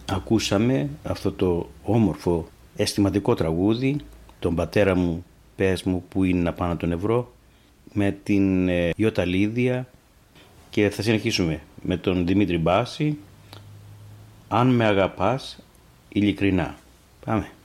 Ακούσαμε αυτό το όμορφο αισθηματικό τραγούδι, τον πατέρα μου πες μου που είναι να πάω να τον ευρώ, με την Ιώτα Λίδια, και θα συνεχίσουμε με τον Δημήτρη Μπάση, αν με αγαπάς ειλικρινά. Πάμε.